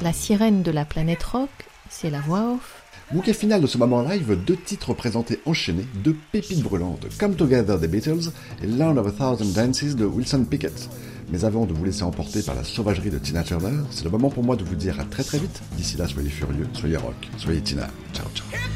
la sirène de la planète rock, c'est la voix off. Bouquet final de ce moment live, 2 titres présentés enchaînés, 2 pépites brûlantes, Come Together des Beatles et Land of a Thousand Dances de Wilson Pickett. Mais avant de vous laisser emporter par la sauvagerie de Tina Turner, c'est le moment pour moi de vous dire à très très vite. D'ici là, soyez furieux, soyez rock, soyez Tina. Ciao ciao.